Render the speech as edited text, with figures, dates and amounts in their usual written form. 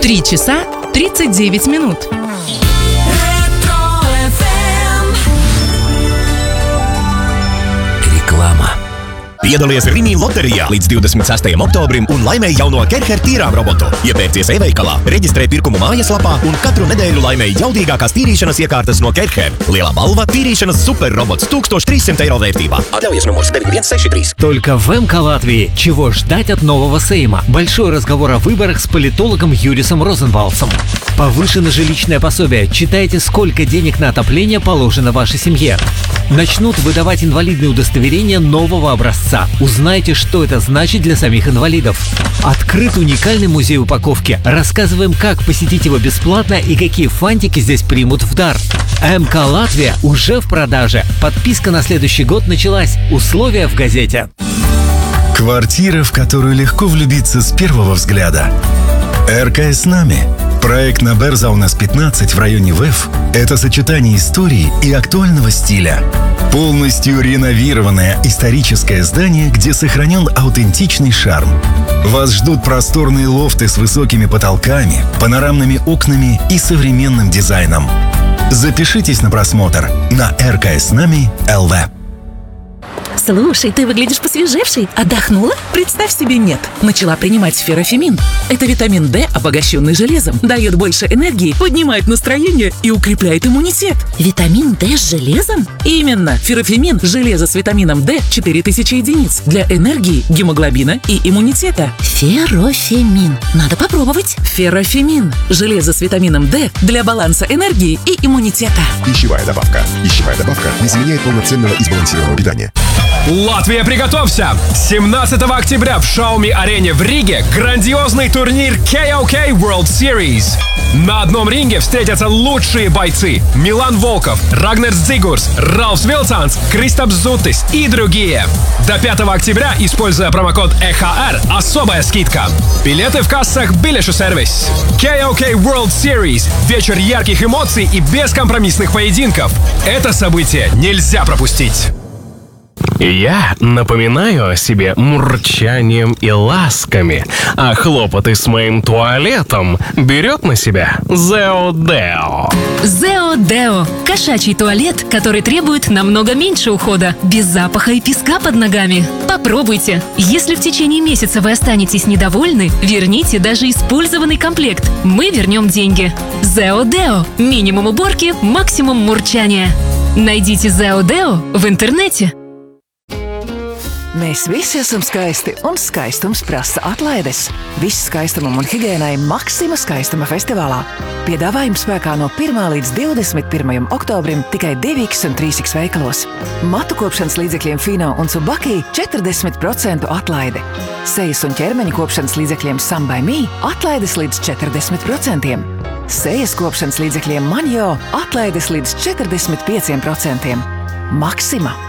3 часа 39 minūtes. Reklāma. Piedalies Rimi loterijā līdz 26. oktobrim un laimē jauno Kerher tīrām robotu. Iepērcies e-veikalā, reģistrē pirkumu mājaslapā un katru nedēļu laimē jaudīgākās tīrīšanas iekārtas no Kerher. Lielā balva – tīrīšanas superrobots 1300 eiro vērtībā. Atļaujies numurs 9163. Только в МК Латвии. Чего ждать от нового Сейма? Большой разговор о выборах с политологом Юрисом Розенвалсом. Повышено жилищное пособие. Читайте, сколько денег на отопление положено вашей семье. Начнут выдавать инвалидные удостоверения нового образца. Узнайте, что это значит для самих инвалидов. Открыт уникальный музей упаковки. Рассказываем, как посетить его бесплатно и какие фантики здесь примут в дар. МК Латвия уже в продаже. Подписка на следующий год началась. Условия в газете. Квартира, в которую легко влюбиться с первого взгляда. РК с нами. Проект на Берзаунас 15 в районе ВЭФ – это сочетание истории и актуального стиля. Полностью реновированное историческое здание, где сохранен аутентичный шарм. Вас ждут просторные лофты с высокими потолками, панорамными окнами и современным дизайном. Запишитесь на просмотр на РКСнами ЛВ. Слушай, ты выглядишь посвежевшей. Отдохнула? Представь себе, нет. Начала принимать ферофемин. Это витамин D, обогащенный железом. Дает больше энергии, поднимает настроение и укрепляет иммунитет. Витамин D с железом? Именно. Ферофемин – железо с витамином D 4000 единиц. Для энергии, гемоглобина и иммунитета. Ферофемин. Надо попробовать. Ферофемин – железо с витамином D для баланса энергии и иммунитета. Пищевая добавка. Пищевая добавка не заменяет полноценного и сбалансированного питания. Латвия, приготовься! 17 октября в Шауми-арене в Риге грандиозный турнир KOK World Series. На одном ринге встретятся лучшие бойцы: Милан Волков, Рагнерс Дзигурс, Ралфс Вилсанс, Кристапс Зутис и другие. До 5 октября, используя промокод EHR, особая скидка. Билеты в кассах Билешу сервис. KOK World Series. Вечер ярких эмоций и бескомпромиссных поединков. Это событие нельзя пропустить. Я напоминаю о себе мурчанием и ласками, а хлопоты с моим туалетом берет на себя Зеодео. Зеодео – кошачий туалет, который требует намного меньше ухода, без запаха и песка под ногами. Попробуйте. Если в течение месяца вы останетесь недовольны, верните даже использованный комплект. Мы вернем деньги. Зеодео – минимум уборки, максимум мурчания. Найдите Зеодео в интернете. Mēs visi esam skaisti, un skaistums prasa atlaides. Viss skaistumam un higiēnai Maksima skaistuma festivālā. Piedāvājums spēkā no 1. līdz 21. oktobrim tikai 2X un 3X veikalos. Matu kopšanas līdzekļiem Fino un Tsubaki 40% atlaide. Sejas un ķermeņa kopšanas līdzekļiem Some by Me atlaides līdz 40%. Sejas kopšanas līdzekļiem Manjo atlaides līdz 45%. Maksima.